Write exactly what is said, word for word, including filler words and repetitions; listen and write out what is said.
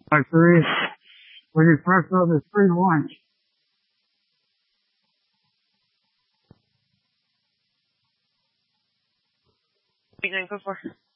Like three, when you first saw the three ones. What are you going to go for?